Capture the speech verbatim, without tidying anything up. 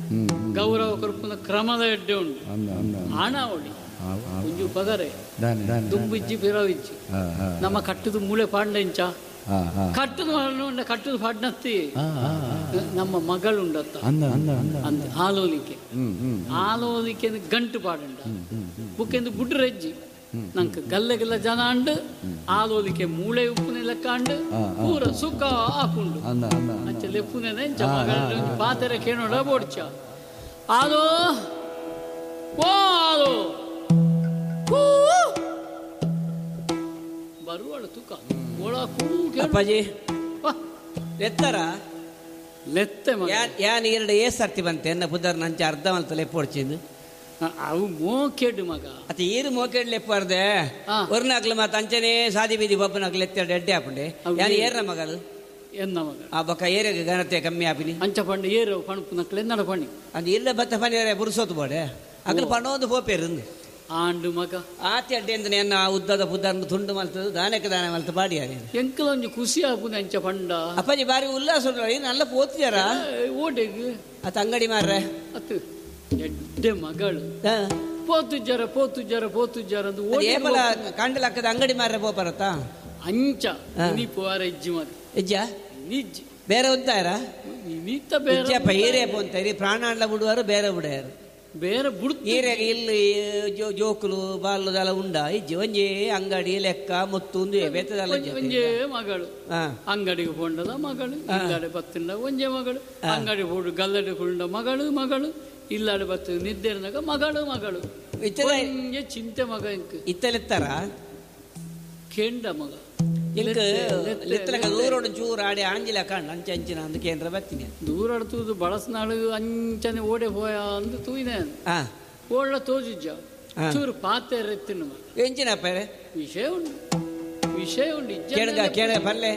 ಗೌರವ ಕೊರಪುನ ಕ್ರಮದ ಎಡ್ಡೆ ಉಂಟು ಹಣ ಒಡಿ ಕುಂಜು ಪಗರೆ ದುಂಬಿಜ್ಜಿ ಪಿರವಿಜ್ಜಿ ನಮ್ಮ ಕಟ್ಟದು ಮೂಳೆ ಪಾಂಡೆಂಚ ಕಟ್ಟದು ಕಟ್ಟದು ಪಾಡ್ನತ್ತಿ ನಮ್ಮ ಮಗಳುಂಡತ್ತ ಅಂದ ಆಲೋಲಿಕೆ ಆಲೋಲಿಕೆ ಗಂಟು ಪಾಡುಂಡ ಬುಕ್ಕೆಂದು ಬುಡ್ರೆಜ್ಜಿ ನಂಗೆ ಗಲ್ಲೆಗೆಲ್ಲ ಜನ ಅಂಡು ಆಲೋಲಿಕೆ ಮೂಳೆ ಉಪ್ಪುನೆ ಲೆಕ್ಕ ಅಂಡು ಪೂರ ಸುಖ ಹಾಕೊಂಡು ಅಂಚ ಲೆಪ್ಪುನೆ ಪಾತೆರೆ ಕೇಳೋಡ ಬೋಡ್ಚ ಆಲೋ ಓ ಆಲೋ ಬರುವಾಳ ತುಕ ಓಳ ಅಪ್ಪಾಜಿ ಲೆತ್ತರ ಲೆತ್ತೆ ಯಾನ್ ಎರಡು ಏ ಸರ್ತಿ ಬಂತೆ ಎನ್ನ ಪುದರ್ ನಂಚ ಅರ್ಧ ಮಲ್ತ ಲೆಪ್ಪೊಡ್ಚಿಂದು ಅವು ಮೋಕೆಡು ಮಗ ಅತ ಈರು ಮೋಕೆಡ್ ಲೆಪ್ಪಾರ್ದೆ ಒರ್ನಾಕ್ಲು ಮತ್ತ ಅಂಚನೆ ಸಾದಿ ಬೀದಿ ಬಬ್ಬನಾಕ್ಲು ಎತ್ತೆರಡು ಎಡ್ಡೆ ಹಾಪುಂಡೆ ಯಾನ್ ಏರ್ನ ಮಗಲು ಎನ್ನ ಮಗ ಆ ಬಕ್ಕ ಏರಿಗೆ ಘನತೆ ಕಮ್ಮಿ ಆಪಿನಿ ಅಂಚ ಪಂಡ ಏರು ಪಣಪು ನಕ್ಲು ಎನ್ನಡ ಪಣಿ ಅದು ಇಲ್ಲ ಬತ್ತ ಪನಿಯರೆ ಬುರ್ಸೋತು ಬೋಡೆ ಅಗ್ಲು ಪಣೋದು ಹೋಪೇருந்து ಆಂಡು ಮಗ ಆತಿ ಅಡ್ಡೆ ಅಂತ ಎನ್ನ ಉದ್ದದ ಪುದರ್ನು ತುಂಡು ಮಲ್ತದು ದಾನಕ್ಕೆ ದಾನ ಮಲ್ತ ಬಾಡಿ ಎಂಕಲ ಒಂಜಿ ಖುಷಿ ಆಪುನೆ ಅಂಚ ಪಂಡ ಅಪ್ಪಾಜಿ ಬಾರಿ ಉಲ್ಲಾಸ ನಲ್ಲ ಪೋತಿಯಾರ ಓಟೆಗ್ ಅತ ಅಂಗಡಿ ಮಾರ್ರೆ ಅತ್ತು ಎಡ್ಡೆ ಮಗಳು ಪೋತು ಜರ ಪೋತು ಜರ ಪೋತು ಜರ ಏಪಲ ಕಂಡಲ ಅಕ್ಕದ ಅಂಗಡಿ ಮಾರ್ರೆ ಪೋಪರತ್ತ ಅಂಚ ನೀ ಪೋರ ಇಜ್ಜಿ ಮಗ ಇಜ್ಜ ನಿಜ್ಜಿ ಬೇರೆ ಒಂತಾರ ನೀತ ಬೇರೆ ಹೀರೆ ಪೋಂತಾರಿ ಪ್ರಾಣ ಬಿಡುವಾರು ಬೇರೆ ಬಿಡ್ಯಾರು ಬೇರೆ ಬುಡ್ ಹೀರೆಗೆ ಇಲ್ಲಿ ಜೋಕುಲು ಬಾಲುದೆಲ್ಲ ಉಂಡ ಇಜ್ಜಿ ಒಂಜೇ ಅಂಗಡಿ ಲೆಕ್ಕ ಮುತ್ತೊಂದು ಬೇತದಲ್ಲ ಒಂಜೇ ಮಗಳು ಅಂಗಡಿಗೆ ಪೋಂಡದ ಮಗಳು ಇಲ್ಲಾಡೆ ಬತ್ತಿಂಡ ಒಂಜೇ ಮಗಳು ಅಂಗಡಿ ಹೋಡು ಗಲ್ಲಡೆ ಹುಂಡ ಮಗಳು ಮಗಳು ಇಲ್ಲಾಡೆ ಬತ್ತ ನಿದ್ದೆರ್ನಾಗ ಮಗಳು ಮಗಳು ಒಂಜೆ ಚಿಂತೆ ಮಗ ಇಂಕ್ ಇತ್ತಲೆತ್ತಾರ ಕೆಂಡ ಮಗ ದೂರ ಚೂರು ಆಡಿ ಆಂಜಿಲ ಕಂಡು ಅಂಚೆ ಅಂಚಿನ ಅಂದ ಕೇಂದ್ರ ಬರ್ತೀನಿ ದೂರ ಆಡ್ತುದು ಬಳಸ್ನಾಳು ಅಂಚನೆ ಓಡೆ ಹೋಯ ಅಂದು ತೂಯಿನ ಓಡ್ಲ ತೋಜಿಜ್ಜ ಚೂರು ಪಾತೆ ಎತ್ತಿನ ಎಂಚಿನಪ್ಪ ವಿಷಯ ಉಂಟು ವಿಷಯ ಉಂಟು ಕೇಳ ಕೇಳ ಬರ್ಲೆ